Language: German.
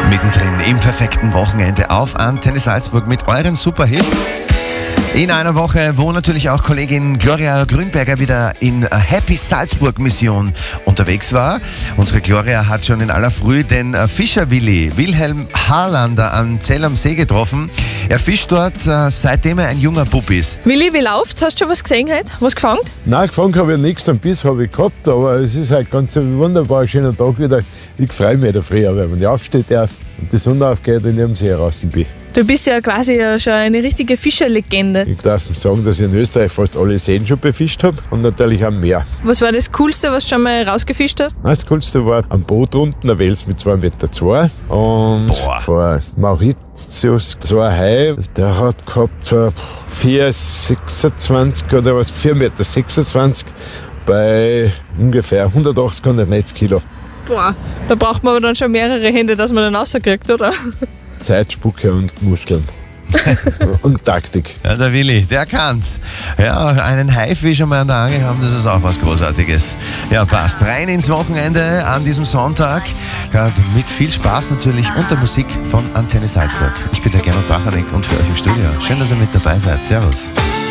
Mittendrin im perfekten Wochenende auf Antenne Salzburg mit euren Superhits. In einer Woche, wo natürlich auch Kollegin Gloria Grünberger wieder in Happy Salzburg Mission unterwegs war. Unsere Gloria hat schon in aller Früh den Fischer-Willi, Wilhelm Harlander am Zell am See getroffen. Er fischt dort, seitdem er ein junger Bub ist. Willi, wie läuft's? Hast du schon was gesehen heute? Was gefangen? Nein, gefangen habe ich nichts, einen Biss habe ich gehabt, aber es ist halt ganz ein wunderbar schöner Tag wieder. Ich freue mich da früher, weil man aufsteht darf und die Sonne aufgeht und ich am See raus bin. Du bist ja quasi schon eine richtige Fischerlegende. Ich darf sagen, dass ich in Österreich fast alle Seen schon befischt habe und natürlich am Meer. Was war das Coolste, was du schon mal rausgefischt hast? Das Coolste war am Boot unten, ein Wels mit 2,2 Meter. Und vor Mauritius so ein Hai, der hat gehabt so 4,26 oder was, 4,26 Meter bei ungefähr 180, 190 Kilo. Boah, da braucht man aber dann schon mehrere Hände, dass man den rauskriegt, oder? Zeit, Spucke und Muskeln. Und Taktik. Ja, der Willi, der kann's. Ja, einen Haifisch einmal an der Angel haben, das ist auch was Großartiges. Ja, passt. Rein ins Wochenende an diesem Sonntag. Ja, mit viel Spaß natürlich und der Musik von Antenne Salzburg. Ich bin der Gernot Bachanek und für euch im Studio. Schön, dass ihr mit dabei seid. Servus.